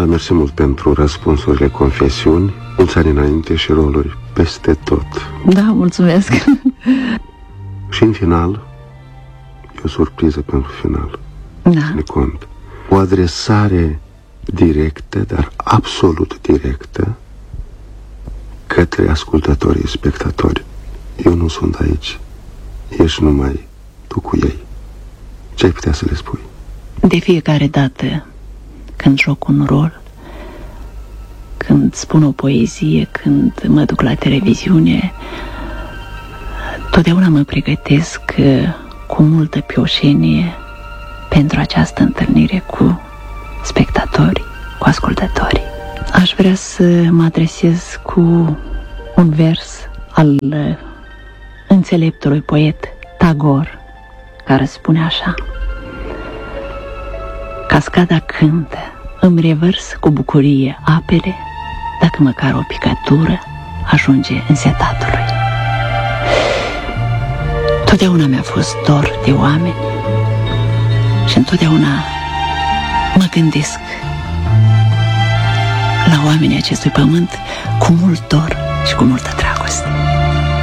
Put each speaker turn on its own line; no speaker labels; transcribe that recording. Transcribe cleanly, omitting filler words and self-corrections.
mersi mult pentru răspunsurile confesiuni. Mulți ani înainte și roluri peste tot.
Da, mulțumesc.
Și în final, e o surpriză pentru final.
Da.
Ține cont. O adresare directă, dar absolut directă, către ascultătorii, spectatori. Eu nu sunt aici. Ești numai tu cu ei. Ce ai putea să le spui?
De fiecare dată când joc un rol, când spun o poezie, când mă duc la televiziune, totdeauna mă pregătesc cu multă pioșenie pentru această întâlnire cu spectatorii, cu ascultătorii. Aș vrea să mă adresez cu un vers al înțeleptului poet Tagore, care spune așa: cascada cântă, îmi revărs cu bucurie apele, dacă măcar o picătură ajunge însetatului. Totdeauna mi-a fost dor de oameni și întotdeauna mă gândesc la oamenii acestui pământ cu mult dor și cu multă dragoste.